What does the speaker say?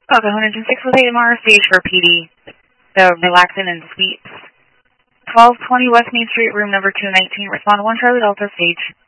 Okay, 106 with AMR, stage for PD. So relaxing and sweeps. 1220 West Main Street, room number 219. Respond 1 Charlie Delta, stage.